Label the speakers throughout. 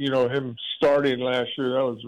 Speaker 1: him starting last year, that was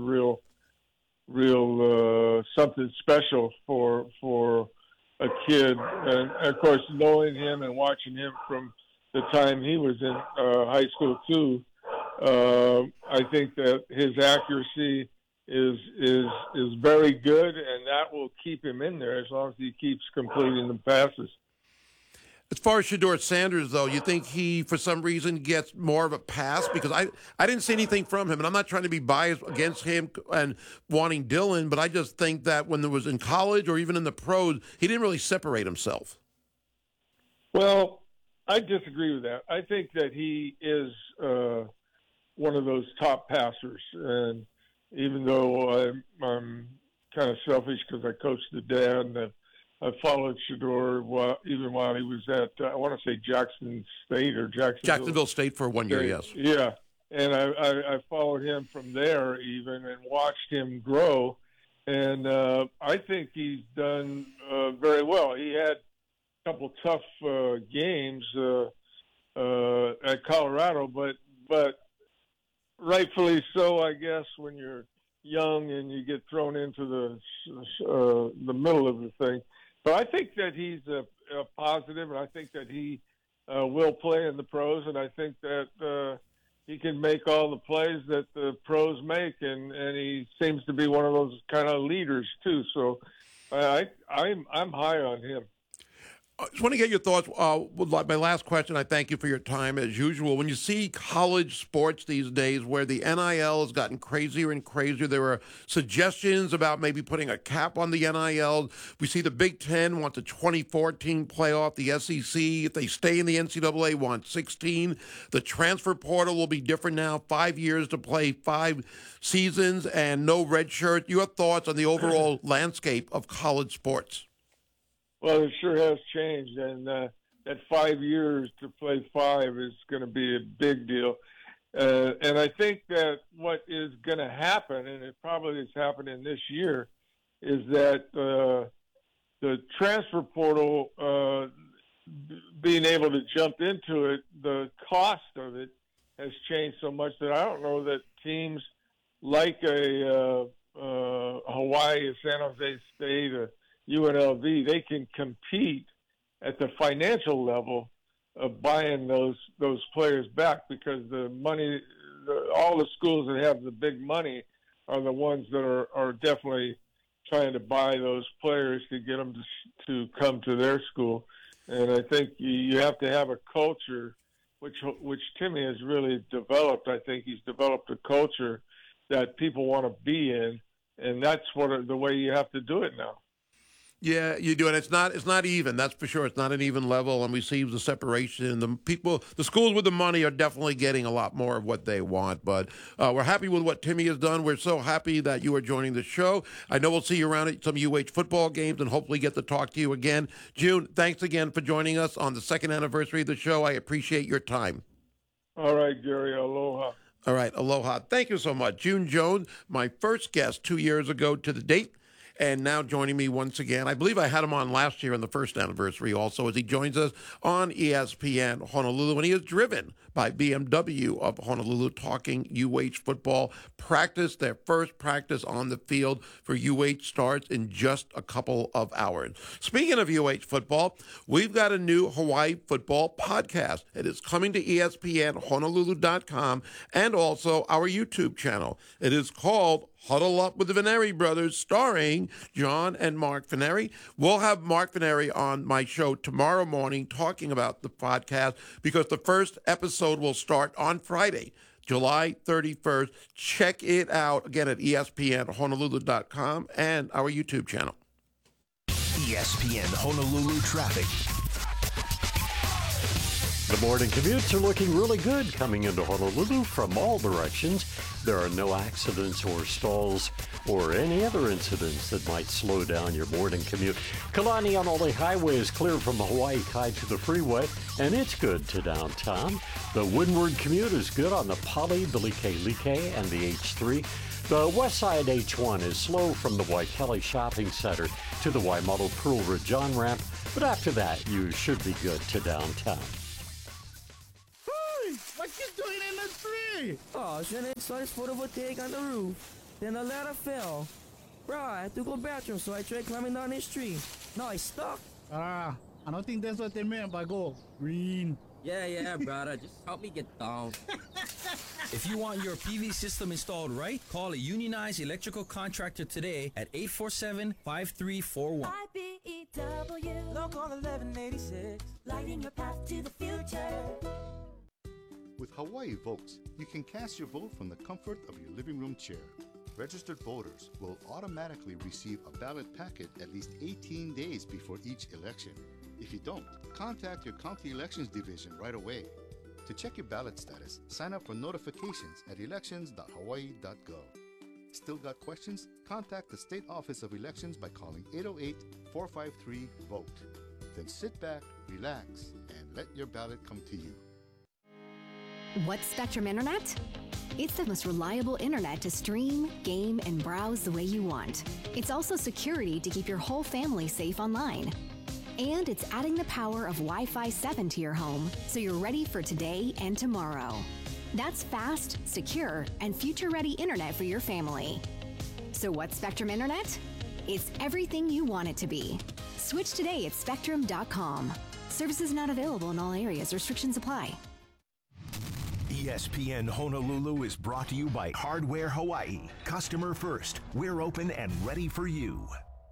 Speaker 1: real something special for a kid. And of course, knowing him and watching him from the time he was in high school too, I think that his accuracy is very good, and that will keep him in there as long as he keeps completing the passes.
Speaker 2: As far as Shedeur Sanders, though, you think he, for some reason, gets more of a pass? Because I didn't see anything from him, and I'm not trying to be biased against him and wanting Dylan, but I just think that when there was in college or even in the pros, he didn't really separate himself.
Speaker 1: Well, I disagree with that. I think that he is one of those top passers, and even though I'm kind of selfish because I coached the dad and I followed Shedeur even while he was at, I want to say Jacksonville
Speaker 2: State for 1 year, yes.
Speaker 1: Yeah, and I followed him from there even and watched him grow, and I think he's done very well. He had a couple tough games at Colorado, but rightfully so, I guess, when you're young and you get thrown into the middle of the thing. But I think that he's a positive, and I think that he will play in the pros, and I think that he can make all the plays that the pros make, and he seems to be one of those kind of leaders too. So I'm high on him.
Speaker 2: I just want to get your thoughts. My last question, I thank you for your time as usual. When you see college sports these days where the NIL has gotten crazier and crazier, there are suggestions about maybe putting a cap on the NIL. We see the Big Ten wants a 2014 playoff. The SEC, if they stay in the NCAA, wants 16. The transfer portal will be different now, 5 years to play 5 seasons and no red shirt. Your thoughts on the overall landscape of college sports?
Speaker 1: Well, it sure has changed, and that 5 years to play 5 is going to be a big deal. And I think that what is going to happen, and it probably is happening this year, is that the transfer portal, being able to jump into it, the cost of it has changed so much that I don't know that teams like a Hawaii, a San Jose State, a UNLV, they can compete at the financial level of buying those players back, because the money, all the schools that have the big money are the ones that are definitely trying to buy those players to get them to come to their school. And I think you have to have a culture, which Timmy has really developed. I think he's developed a culture that people want to be in, and that's the way you have to do it now.
Speaker 2: Yeah, you do, and it's not even. That's for sure. It's not an even level, and we see the separation. The schools with the money are definitely getting a lot more of what they want. But we're happy with what Timmy has done. We're so happy that you are joining the show. I know we'll see you around at some UH football games, and hopefully get to talk to you again. June, thanks again for joining us on the second anniversary of the show. I appreciate your time.
Speaker 1: All right, Gary. Aloha.
Speaker 2: All right, aloha. Thank you so much, June Jones, my first guest 2 years ago to the date. And now joining me once again, I believe I had him on last year on the first anniversary also, as he joins us on ESPN Honolulu. And he is driven by BMW of Honolulu, talking UH football practice. Their first practice on the field for UH starts in just a couple of hours. Speaking of UH football, we've got a new Hawaii football podcast. It is coming to ESPNHonolulu.com and also our YouTube channel. It is called Huddle Up with the Veneri Brothers, starring John and Mark Veneri. We'll have Mark Veneri on my show tomorrow morning talking about the podcast, because the first episode will start on Friday, July 31st. Check it out, again, at ESPNHonolulu.com and our YouTube channel.
Speaker 3: ESPN Honolulu traffic.
Speaker 4: The morning commutes are looking really good coming into Honolulu from all directions. There are no accidents or stalls or any other incidents that might slow down your morning commute. Kalaniʻanaʻoli Highway is clear from Hawaii Kai to the freeway, and it's good to downtown. The windward commute is good on the Pali, the Like, and the H3. The west side H1 is slow from the Waikele Shopping Center to the Waimalu Pearl Ridge on-ramp, but after that, you should be good to downtown.
Speaker 5: What you doing in the tree? it?
Speaker 6: Oh, shouldn't saw this photovoltaic on the roof. Then the ladder fell. Bro, I had to go bathroom, so I tried climbing down this tree. Now I stuck.
Speaker 5: I don't think that's what they meant by go green.
Speaker 6: Yeah, brother. Just help me get down.
Speaker 7: If you want your PV system installed right, call a unionized electrical contractor today at 847-5341.
Speaker 8: IBEW Local 1186, lighting your path to the future.
Speaker 9: With Hawaii Votes, you can cast your vote from the comfort of your living room chair. Registered voters will automatically receive a ballot packet at least 18 days before each election. If you don't, contact your county elections division right away. To check your ballot status, sign up for notifications at elections.hawaii.gov. Still got questions? Contact the State Office of Elections by calling 808-453-VOTE. Then sit back, relax, and let your ballot come to you.
Speaker 10: What's Spectrum Internet? It's the most reliable internet to stream, game, and browse the way you want. It's also security to keep your whole family safe online. And it's adding the power of Wi-Fi 7 to your home, so you're ready for today and tomorrow. That's fast, secure, and future-ready internet for your family. So what's Spectrum Internet? It's everything you want it to be. Switch today at spectrum.com. Services not available in all areas. Restrictions apply.
Speaker 3: ESPN Honolulu is brought to you by Hardware Hawaii. Customer first. We're open and ready for you.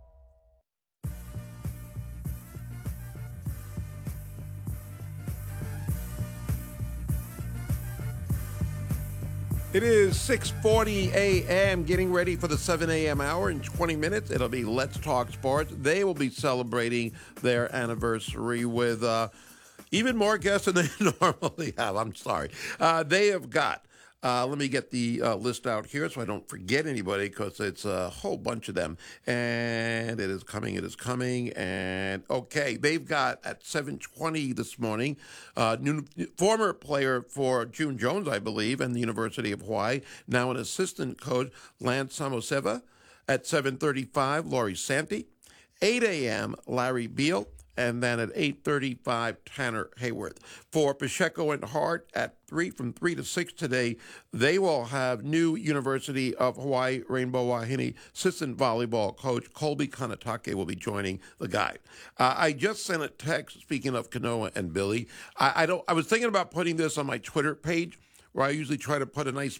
Speaker 2: It is 6:40 a.m., getting ready for the 7 a.m. hour. In 20 minutes, it'll be Let's Talk Sports. They will be celebrating their anniversary with even more guests than they normally have. I'm sorry. They have got, let me get the list out here so I don't forget anybody, because it's a whole bunch of them. And it is coming. And, okay, they've got at 7:20 this morning, former player for June Jones, I believe, and the University of Hawaii, now an assistant coach, Lance Samoseva. At 7:35, Laurie Santi. 8 a.m., Larry Beal. And then at 8:35, Tanner Hayworth. For Pacheco and Hart at 3, from 3 to 6 today, they will have new University of Hawaii Rainbow Wahine assistant volleyball coach Colby Kanatake will be joining the guide. I just sent a text, speaking of Kanoa and Billy. I was thinking about putting this on my Twitter page, where I usually try to put a nice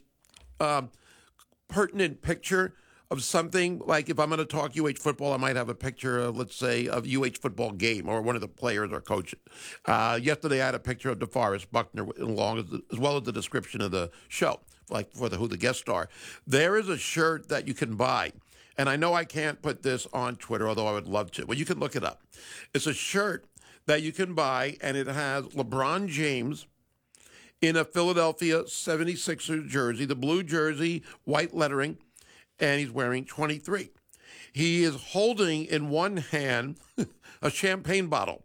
Speaker 2: pertinent picture of something. Like if I'm going to talk UH football, I might have a picture of, let's say, of UH football game or one of the players or coaches. Yesterday I had a picture of DeForest Buckner as well as the description of the show, like for who the guest star. There is a shirt that you can buy, and I know I can't put this on Twitter, although I would love to. Well, you can look it up. It's a shirt that you can buy, and it has LeBron James in a Philadelphia 76ers jersey, the blue jersey, white lettering, and he's wearing 23. He is holding in one hand a champagne bottle.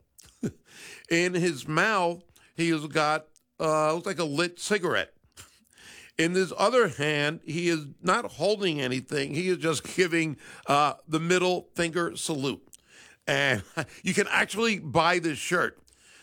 Speaker 2: In his mouth, he has got, looks like a lit cigarette. In his other hand, he is not holding anything. He is just giving the middle finger salute. And you can actually buy this shirt.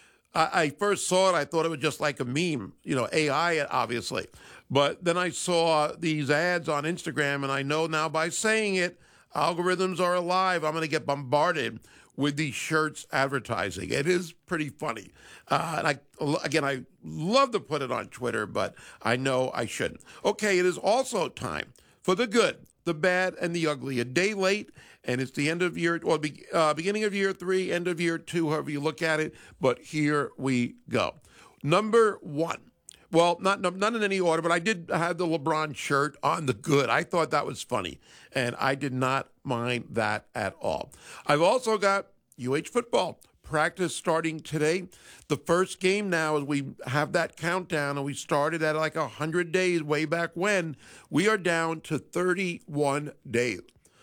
Speaker 2: I first saw it, I thought it was just like a meme, AI, obviously. But then I saw these ads on Instagram, and I know now by saying it, algorithms are alive. I'm going to get bombarded with these shirts advertising. It is pretty funny. And I love to put it on Twitter, but I know I shouldn't. Okay, it is also time for the good, the bad, and the ugly. A day late, and it's the end of year, or beginning of year 3, end of year 2, however you look at it. But here we go. Number 1. Well, not in any order, but I did have the LeBron shirt on the good. I thought that was funny, and I did not mind that at all. I've also got UH football practice starting today. The first game now, as we have that countdown, and we started at like 100 days way back when, we are down to 31 days.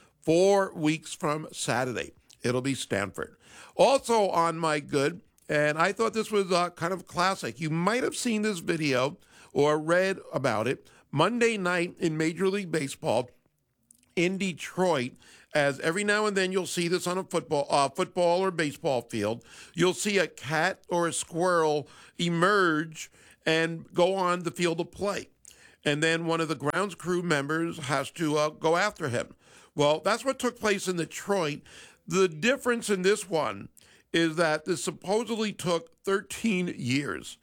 Speaker 2: 4 weeks from Saturday. It'll be Stanford. Also on my good, and I thought this was kind of classic. You might have seen this video or read about it. Monday night in Major League Baseball in Detroit, as every now and then you'll see this on a football or baseball field. You'll see a cat or a squirrel emerge and go on the field of play. and then one of the grounds crew members has to go after him. Well, that's what took place in Detroit. The difference in this one is that this supposedly took 13 years.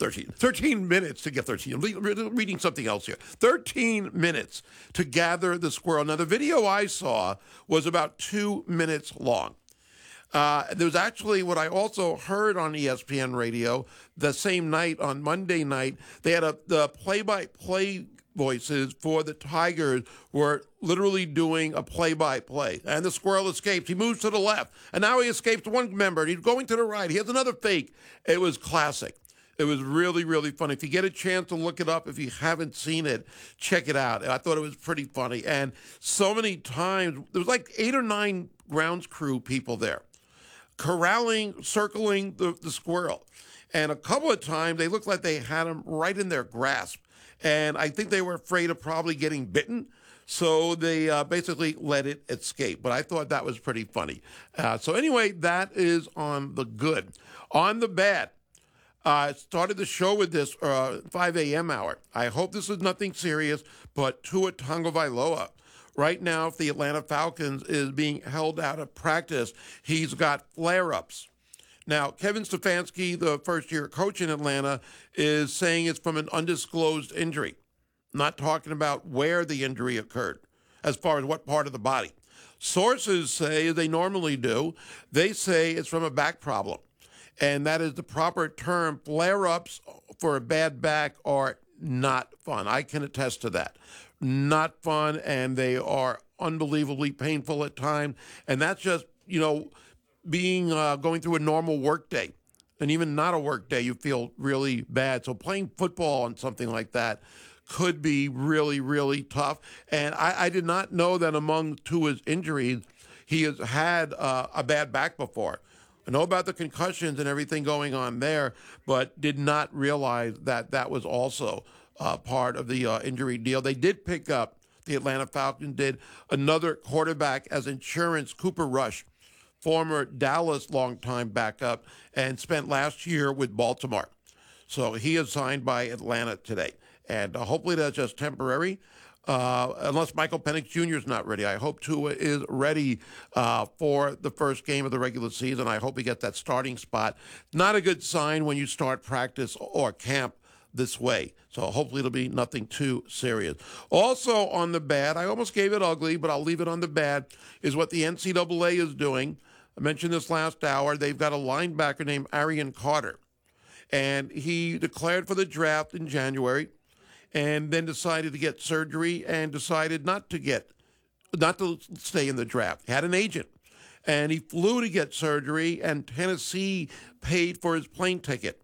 Speaker 2: 13 minutes to get 13. I'm reading something else here. 13 minutes to gather the squirrel. Now, the video I saw was about 2 minutes long. There was actually what I also heard on ESPN radio the same night on Monday night. They had the play-by-play voices for the Tigers were literally doing a play-by-play. And the squirrel escapes. He moves to the left. And now he escapes one member. And he's going to the right. He has another fake. It was classic. It was really, really funny. If you get a chance to look it up, if you haven't seen it, check it out. I thought it was pretty funny. And so many times, there was like 8 or 9 grounds crew people there, corralling, circling the squirrel. And a couple of times, they looked like they had him right in their grasp. And I think they were afraid of probably getting bitten. So they basically let it escape. But I thought that was pretty funny. So anyway, that is on the good. On the bad, started the show with this 5 a.m. hour. I hope this is nothing serious, but Tua Tagovailoa. Right now, if the Atlanta Falcons is being held out of practice, he's got flare-ups. Now, Kevin Stefanski, the first-year coach in Atlanta, is saying it's from an undisclosed injury. Not talking about where the injury occurred, as far as what part of the body. Sources say, as they normally do, they say it's from a back problem. And that is the proper term. Flare-ups for a bad back are not fun. I can attest to that. Not fun, and they are unbelievably painful at times. And that's just, being going through a normal work day. And even not a work day, you feel really bad. So playing football on something like that could be really, really tough. And I did not know that among Tua's injuries, he has had a bad back before. I know about the concussions and everything going on there, but did not realize that that was also part of the injury deal. They did pick up, the Atlanta Falcons did, another quarterback as insurance, Cooper Rush, former Dallas longtime backup, and spent last year with Baltimore. So he is signed by Atlanta today. And hopefully that's just temporary. Unless Michael Penix Jr. is not ready. I hope Tua is ready for the first game of the regular season. I hope he gets that starting spot. Not a good sign when you start practice or camp this way. So hopefully it'll be nothing too serious. Also on the bad, I almost gave it ugly, but I'll leave it on the bad, is what the NCAA is doing. I mentioned this last hour. They've got a linebacker named Arian Carter. And he declared for the draft in January, and then decided to get surgery and decided not to stay in the draft. He had an agent, and he flew to get surgery, and Tennessee paid for his plane ticket,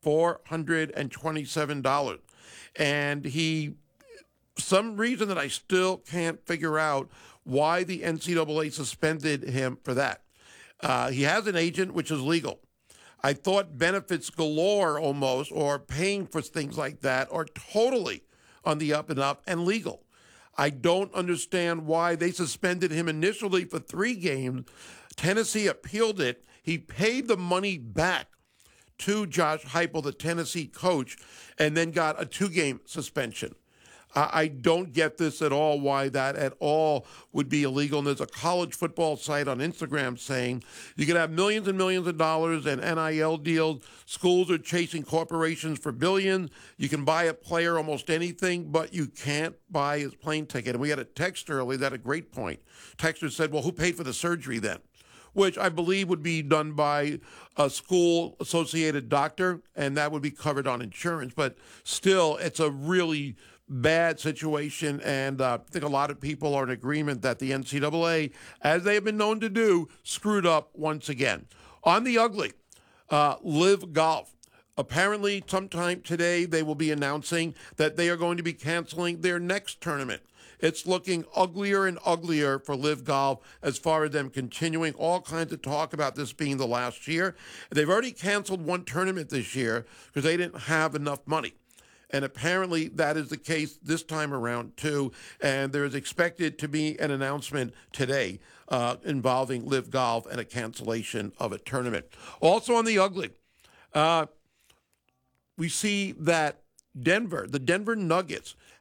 Speaker 2: $427. And some reason that I still can't figure out why the NCAA suspended him for that. He has an agent, which is legal. I thought benefits galore almost, or paying for things like that, are totally on the up and up and legal. I don't understand why they suspended him initially for 3 games. Tennessee appealed it. He paid the money back to Josh Heupel, the Tennessee coach, and then got a 2-game suspension. I don't get this at all, why that at all would be illegal. And there's a college football site on Instagram saying you can have millions and millions of dollars and NIL deals. Schools are chasing corporations for billions. You can buy a player almost anything, but you can't buy his plane ticket. And we had a text earlier that had a great point. Texter said, well, who paid for the surgery then? Which I believe would be done by a school-associated doctor, and that would be covered on insurance. But still, it's a really bad situation, and I think a lot of people are in agreement that the NCAA, as they have been known to do, screwed up once again. On the ugly, Live Golf. Apparently, sometime today, they will be announcing that they are going to be canceling their next tournament. It's looking uglier and uglier for Live Golf as far as them continuing all kinds of talk about this being the last year. They've already canceled one tournament this year because they didn't have enough money. And apparently that is the case this time around, too. And there is expected to be an announcement today involving Live Golf and a cancellation of a tournament. Also on the ugly, we see that the Denver Nuggets,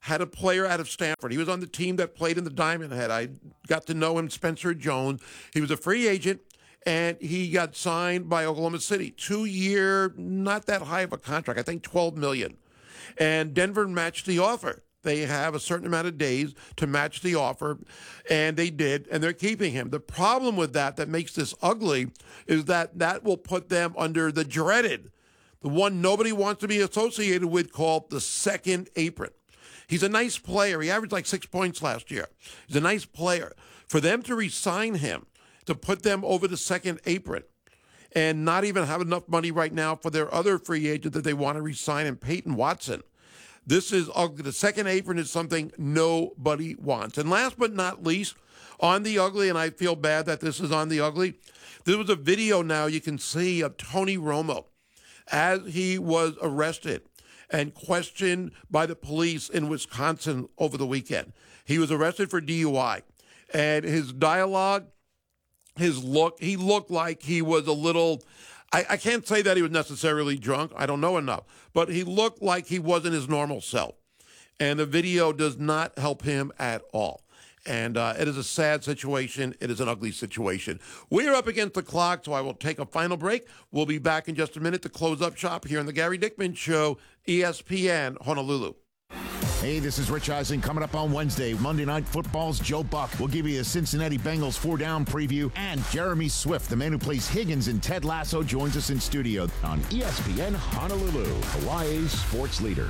Speaker 2: had a player out of Stanford. He was on the team that played in the Diamond Head. I got to know him, Spencer Jones. He was a free agent, and he got signed by Oklahoma City. 2-year, not that high of a contract, I think $12 million. And Denver matched the offer. They have a certain amount of days to match the offer, and they did, and they're keeping him. The problem with that makes this ugly, is that will put them under the dreaded, the one nobody wants to be associated with, called the second apron. He's a nice player. He averaged like 6 points last year. He's a nice player. For them to re-sign him, to put them over the second apron, and not even have enough money right now for their other free agent that they want to re-sign him, Peyton Watson. This is ugly. The second apron is something nobody wants. And last but not least, on the ugly, and I feel bad that this is on the ugly, there was a video now you can see of Tony Romo as he was arrested and questioned by the police in Wisconsin over the weekend. He was arrested for DUI. And his dialogue, his look, he looked like he was a little... I can't say that he was necessarily drunk. I don't know enough. But he looked like he wasn't his normal self. And the video does not help him at all. And it is a sad situation. It is an ugly situation. We are up against the clock, so I will take a final break. We'll be back in just a minute to close up shop here on the Gary Dickman Show, ESPN Honolulu.
Speaker 11: Hey, this is Rich Eisen. Coming up on Wednesday, Monday Night Football's Joe Buck will give you a Cincinnati Bengals 4-down preview, and Jeremy Swift, the man who plays Higgins in Ted Lasso, joins us in studio on ESPN Honolulu, Hawaii's sports leader.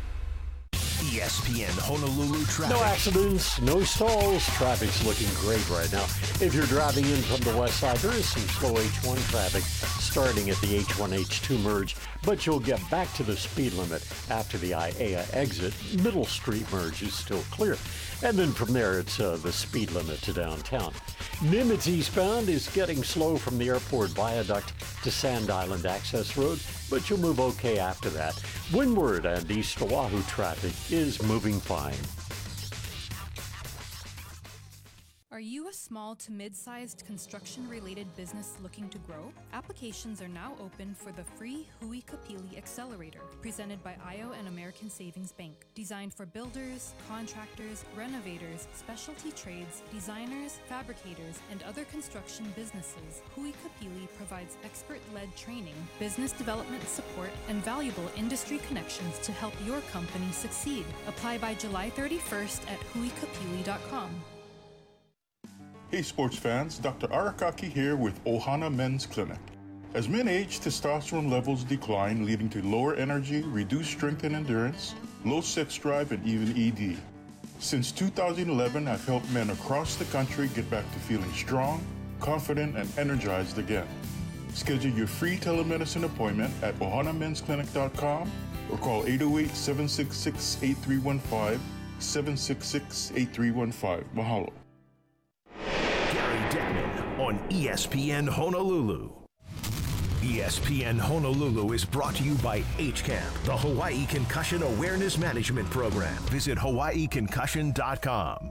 Speaker 3: ESPN Honolulu traffic.
Speaker 4: No accidents, no stalls. Traffic's looking great right now. If you're driving in from the west side, there is some slow H1 traffic starting at the H1-H2 merge, but you'll get back to the speed limit after the IAEA exit. Middle Street merge is still clear. And then from there, it's the speed limit to downtown. Nimitz eastbound is getting slow from the airport viaduct to Sand Island Access Road, but you'll move okay after that. Windward and East Oahu traffic is moving fine.
Speaker 12: Are you a small to mid-sized construction-related business looking to grow? Applications are now open for the free Hui Kapili Accelerator, presented by IO and American Savings Bank. Designed for builders, contractors, renovators, specialty trades, designers, fabricators, and other construction businesses, Hui Kapili provides expert-led training, business development support, and valuable industry connections to help your company succeed. Apply by July 31st at huikapili.com.
Speaker 13: Hey sports fans, Dr. Arakaki here with Ohana Men's Clinic. As men age, testosterone levels decline, leading to lower energy, reduced strength and endurance, low sex drive, and even ED. Since 2011, I've helped men across the country get back to feeling strong, confident, and energized again. Schedule your free telemedicine appointment at ohanamensclinic.com or call 808-766-8315, 766-8315. Mahalo.
Speaker 3: Gary Dickman on ESPN Honolulu. ESPN Honolulu is brought to you by HCAMP, the Hawaii Concussion Awareness Management Program. Visit hawaiiconcussion.com.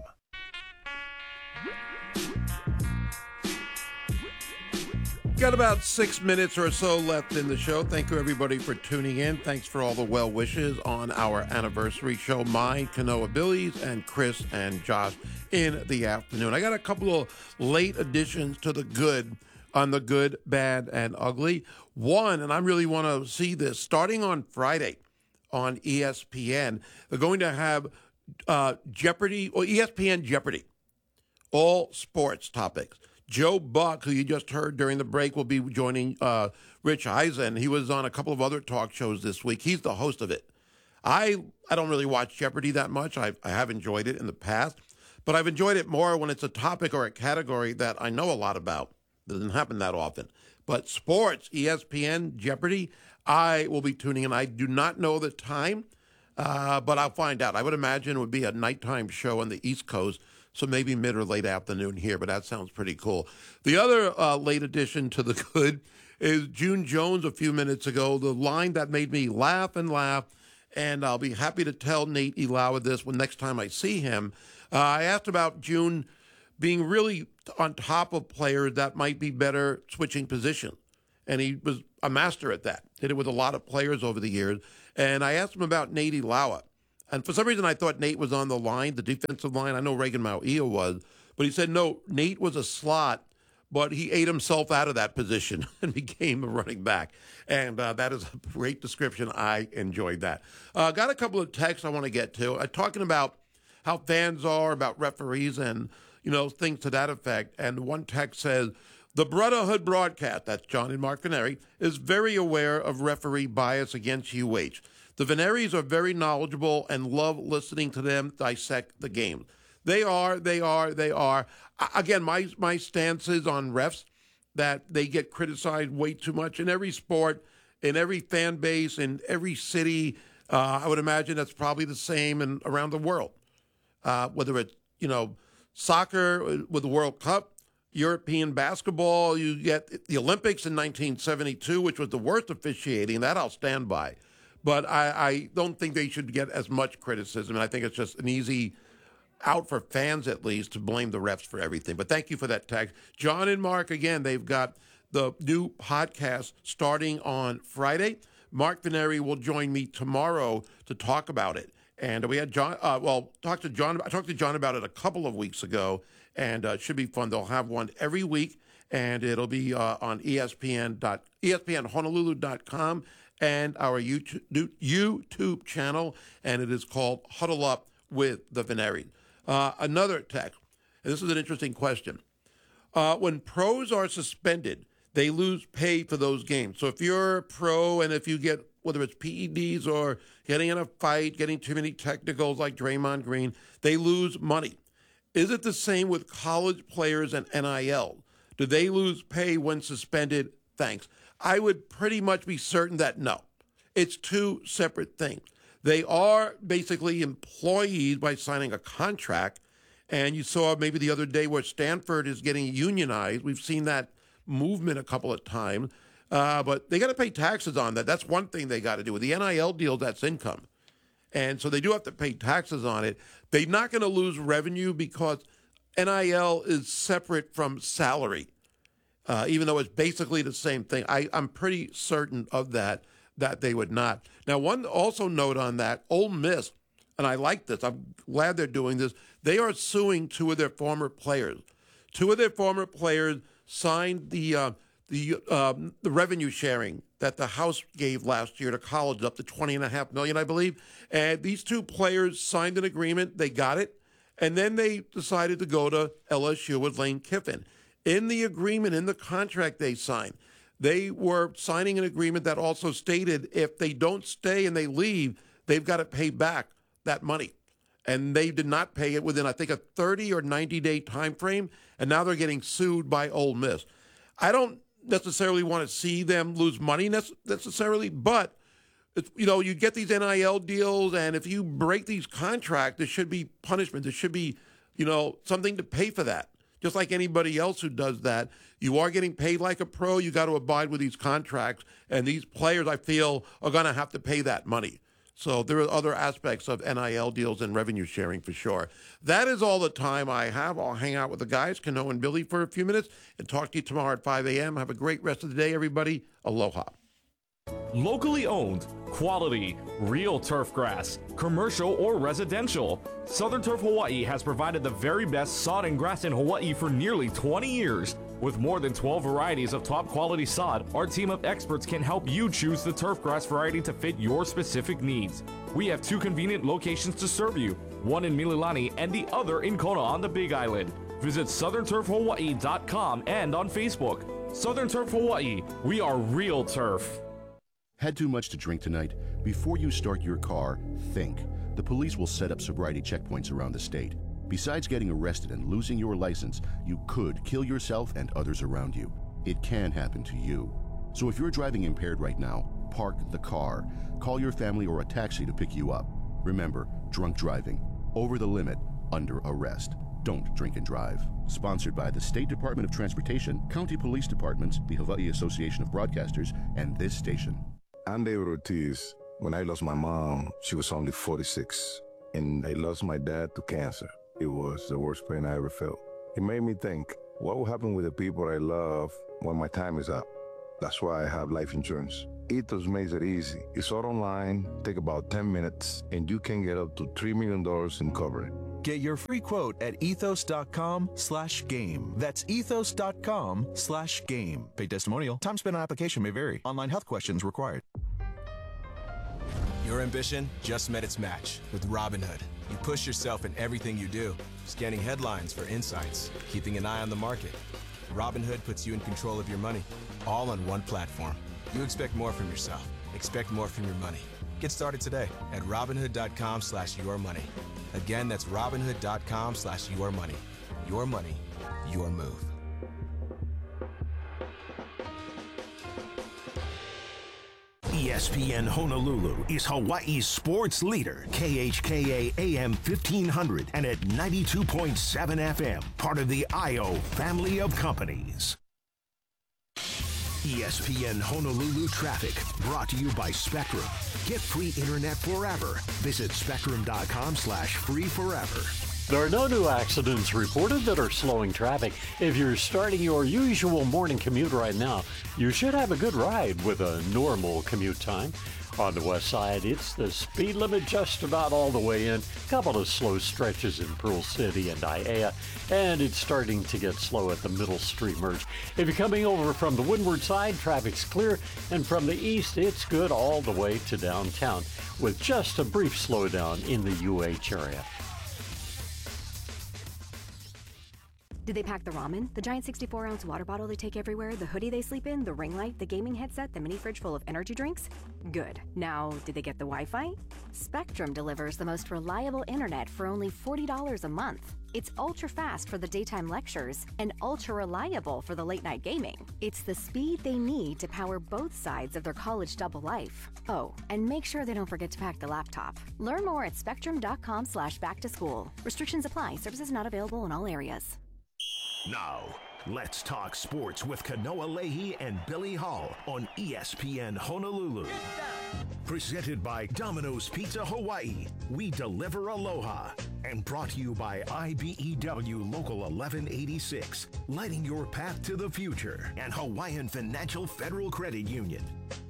Speaker 2: Got about 6 minutes or so left in the show. Thank you, everybody, for tuning in. Thanks for all the well wishes on our anniversary show. Mine, Kanoa Billy's, and Chris and Josh in the afternoon. I got a couple of late additions to the good on the good, bad, and ugly. One, and I really want to see this, starting on Friday on ESPN, they're going to have Jeopardy, or ESPN Jeopardy, all sports topics. Joe Buck, who you just heard during the break, will be joining Rich Eisen. He was on a couple of other talk shows this week. He's the host of it. I don't really watch Jeopardy that much. I have enjoyed it in the past, but I've enjoyed it more when it's a topic or a category that I know a lot about. It doesn't happen that often. But sports, ESPN, Jeopardy, I will be tuning in. I do not know the time, but I'll find out. I would imagine it would be a nighttime show on the East Coast, so maybe mid or late afternoon here, but that sounds pretty cool. The other late addition to the good is June Jones a few minutes ago, the line that made me laugh and laugh, and I'll be happy to tell Nate Ilawa this when next time I see him. I asked about June being really on top of players that might be better switching positions, and he was a master at that. Did it with a lot of players over the years, and I asked him about Nate Ilawa And for some reason, I thought Nate was on the line, the defensive line. I know Reagan Mauia was. But he said, no, Nate was a slot, but he ate himself out of that position and became a running back. And that is a great description. I enjoyed that. Got a couple of texts I want to get to. Talking about how fans are, about referees and, things to that effect. And one text says, the Brotherhood broadcast, that's John and Mark Veneri, is very aware of referee bias against UH. The Veneris are very knowledgeable and love listening to them dissect the game. They are. Again, my stance is on refs that they get criticized way too much in every sport, in every fan base, in every city. I would imagine that's probably the same around the world. Whether it's, soccer with the World Cup, European basketball, you get the Olympics in 1972, which was the worst officiating. That I'll stand by. But I don't think they should get as much criticism. And I think it's just an easy out for fans, at least, to blame the refs for everything. But thank you for that text. John and Mark, again, they've got the new podcast starting on Friday. Mark Veneri will join me tomorrow to talk about it. And we had John, I talked to John about it a couple of weeks ago, and it should be fun. They'll have one every week, and it'll be on ESPNHonolulu.com and our YouTube channel, and it is called Huddle Up with the Veneri. Another text, and this is an interesting question. When pros are suspended, they lose pay for those games. So if you're a pro and if you get, whether it's PEDs or getting in a fight, getting too many technicals like Draymond Green, they lose money. Is it the same with college players and NIL? Do they lose pay when suspended? Thanks. I would pretty much be certain that no. It's two separate things. They are basically employees by signing a contract, and you saw maybe the other day where Stanford is getting unionized. We've seen that movement a couple of times, but they got to pay taxes on that. That's one thing they got to do. With the NIL deal, that's income, and so they do have to pay taxes on it. They're not going to lose revenue because NIL is separate from salary, even though it's basically the same thing. I'm pretty certain of that they would not. Now, one also note on that, Ole Miss, and I like this, I'm glad they're doing this, they are suing two of their former players. Two of their former players signed the revenue sharing that the House gave last year to colleges, up to $20.5 million, I believe. And these two players signed an agreement, they got it, and then they decided to go to LSU with Lane Kiffin. In the agreement, in the contract they signed, they were signing an agreement that also stated if they don't stay and they leave, they've got to pay back that money. And they did not pay it within, I think, a 30 or 90-day time frame, and now they're getting sued by Ole Miss. I don't necessarily want to see them lose money necessarily, but you get these NIL deals, and if you break these contracts, there should be punishment. There should be, something to pay for that. Just like anybody else who does that, you are getting paid like a pro. You got to abide with these contracts, and these players, I feel, are going to have to pay that money. So there are other aspects of NIL deals and revenue sharing for sure. That is all the time I have. I'll hang out with the guys, Cano and Billy, for a few minutes and talk to you tomorrow at 5 a.m. Have a great rest of the day, everybody. Aloha.
Speaker 14: Locally owned, quality, real turf grass, commercial or residential. Southern Turf Hawaii has provided the very best sod and grass in Hawaii for nearly 20 years. With more than 12 varieties of top quality sod, our team of experts can help you choose the turf grass variety to fit your specific needs. We have two convenient locations to serve you, one in Mililani and the other in Kona on the Big Island. Visit southernturfhawaii.com and on Facebook. Southern Turf Hawaii, we are real turf.
Speaker 15: Had too much to drink tonight? Before you start your car, think. The police will set up sobriety checkpoints around the state. Besides getting arrested and losing your license, you could kill yourself and others around you. It can happen to you. So if you're driving impaired right now, park the car. Call your family or a taxi to pick you up. Remember, drunk driving, over the limit, under arrest. Don't drink and drive. Sponsored by the State Department of Transportation, County Police Departments, the Hawaii Association of Broadcasters, and this station.
Speaker 16: I'm David Ortiz. When I lost my mom, she was only 46, and I lost my dad to cancer. It was the worst pain I ever felt. It made me think, what will happen with the people I love when my time is up? That's why I have life insurance. Ethos makes it easy. It's all online, take about 10 minutes, and you can get up to $3 million in coverage.
Speaker 17: Get your free quote at ethos.com/game. That's ethos.com/game. Paid testimonial. Time spent on application may vary. Online health questions required.
Speaker 18: Your ambition just met its match with Robinhood. You push yourself in everything you do, scanning headlines for insights, keeping an eye on the market. Robinhood puts you in control of your money, all on one platform. You expect more from yourself. Expect more from your money. Get started today at Robinhood.com/yourmoney. Again, that's Robinhood.com/yourmoney. Your money, your move.
Speaker 3: ESPN Honolulu is Hawaii's sports leader, KHKA AM 1500 and at 92.7 FM, part of the IO family of companies. ESPN Honolulu traffic brought to you by Spectrum. Get free internet forever. Visit spectrum.com/free-forever.
Speaker 4: There are no new accidents reported that are slowing traffic. If you're starting your usual morning commute right now, you should have a good ride with a normal commute time. On the west side, it's the speed limit just about all the way in. A couple of slow stretches in Pearl City and Aiea, and it's starting to get slow at the Middle Street merge. If you're coming over from the windward side, traffic's clear, and from the east, it's good all the way to downtown, with just a brief slowdown in the UH area.
Speaker 10: Did they pack the ramen, the giant 64-ounce water bottle they take everywhere, the hoodie they sleep in, the ring light, the gaming headset, the mini fridge full of energy drinks? Good. Now, did they get the Wi-Fi? Spectrum delivers the most reliable internet for only $40 a month. It's ultra-fast for the daytime lectures and ultra-reliable for the late-night gaming. It's the speed they need to power both sides of their college double life. Oh, and make sure they don't forget to pack the laptop. Learn more at spectrum.com/back-to-school. Restrictions apply. Services not available in all areas.
Speaker 3: Now, let's talk sports with Kanoa Leahy and Billy Hall on ESPN Honolulu. Presented by Domino's Pizza Hawaii. We deliver aloha. And brought to you by IBEW Local 1186. Lighting your path to the future. And Hawaiian Financial Federal Credit Union.